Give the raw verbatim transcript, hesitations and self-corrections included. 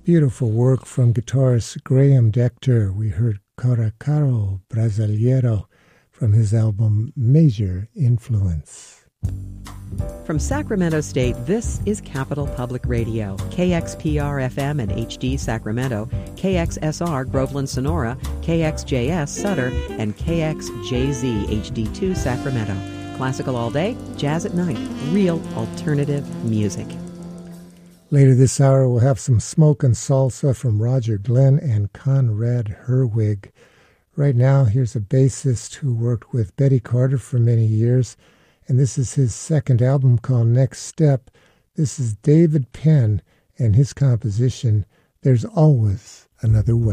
Beautiful work from guitarist Graham Decter. We heard Cara Caro Brasileiro from his album Major Influence. From Sacramento State, this is Capital Public Radio, K X P R F M and H D Sacramento, K X S R Groveland Sonora, K X J S Sutter, and K X J Z H D two Sacramento. Classical all day, jazz at night, real alternative music. Later this hour, we'll have some smoke and salsa from Roger Glenn and Conrad Herwig. Right now, here's a bassist who worked with Betty Carter for many years, and this is his second album called Next Step. This is David Penn and his composition, There's Always Another Way.